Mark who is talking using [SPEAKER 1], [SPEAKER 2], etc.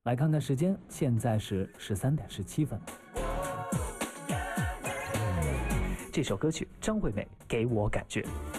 [SPEAKER 1] 来看看时间，现在是13:17。
[SPEAKER 2] 这首歌曲张惠妹给我感觉。